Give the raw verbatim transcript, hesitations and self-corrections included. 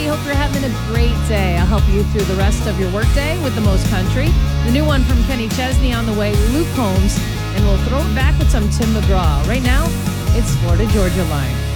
Hope you're having a great day. I'll help you through the rest of your workday with the most country. The new one from Kenny Chesney on the way, Luke Combs, and we'll throw it back with some Tim McGraw. Right now, it's Florida Georgia Line.